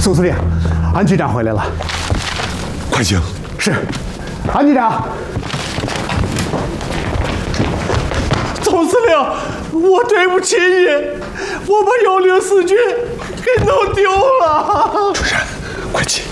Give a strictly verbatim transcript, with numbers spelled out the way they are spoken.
总司令，安局长回来了。 快请。 是，安局长。 总司令，我对不起你，我把幺零四军给弄丢了。 主任，快请。